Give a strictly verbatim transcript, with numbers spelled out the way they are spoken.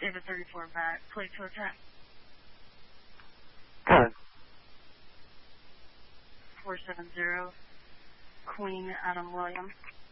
Ava thirty-four back. Clear to attack. Good. four seven zero. Queen Adam Williams.